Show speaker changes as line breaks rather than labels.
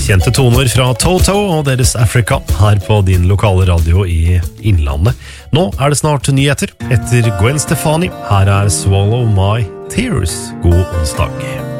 Kjente toner fra Toto og deres Africa her på din lokale radio i Innlandet. Nå det snart nyheter etter Gwen Stefani. Her Swallow My Tears. God onsdag.